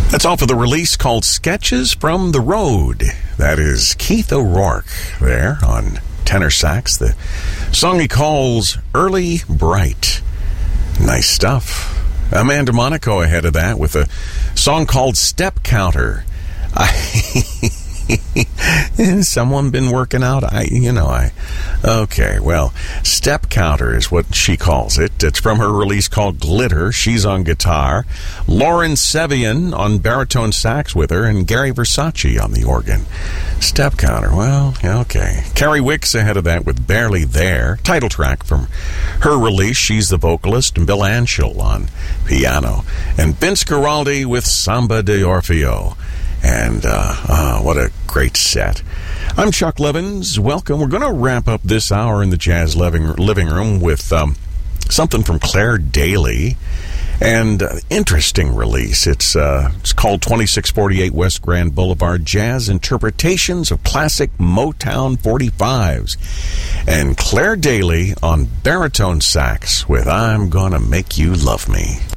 That's off of the release called Sketches from the Road. That is Keith O'Rourke there on tenor sax. The song he calls Early Bright. Nice stuff. Amanda Monaco ahead of that with a song called Step Counter. Has someone been working out? Okay, well, Step Counter is what she calls it. It's from her release called Glitter. She's on guitar. Lauren Sevian on baritone sax with her, and Gary Versace on the organ. Step Counter, well, okay. Carrie Wicks ahead of that with Barely There, title track from her release. She's the vocalist, and Bill Anshel on piano. And Vince Guaraldi with Samba de Orfeo. And what a great set. I'm Chuck Levins. Welcome. We're going to wrap up this hour in the Jazz Living Room with something from Claire Daly. And interesting release. It's called 2648 West Grand Boulevard, Jazz Interpretations of Classic Motown 45s. And Claire Daly on baritone sax with I'm Gonna Make You Love Me.